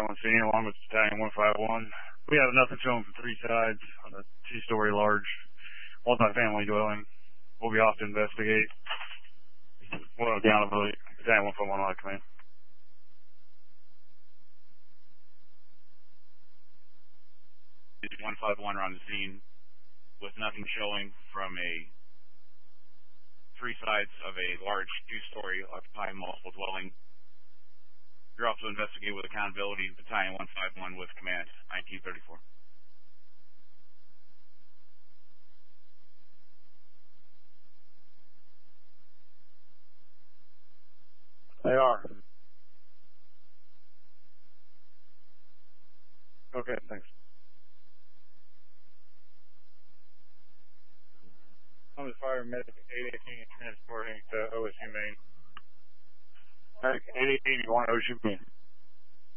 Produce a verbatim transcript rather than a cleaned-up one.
on scene along with Battalion one five one. We have nothing showing from three sides on a two-story large multi-family dwelling. We'll be off to investigate. We'll accountability. Battalion one five one on command. one five one are on the scene with nothing showing from a three sides of a large two-story occupying multiple dwelling. You're off to investigate with accountability. Battalion one five one with command nineteen thirty-four. They are. Okay, thanks. I'm the fire medic eight eighteen transporting to O S U Main. Medic eight eighteen, you want O S U Main?